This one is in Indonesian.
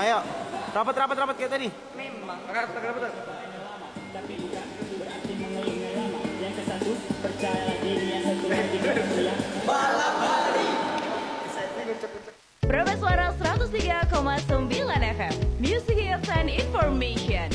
Ayo, rapat kayak tadi. Memang. Rapat. Tapi bukan berarti mengeluh lama. Yang ke satu percaya diri, yang satu lagi berkuliah. Balap hari. Probe Suara 103,9 FM. Music Hits and Information.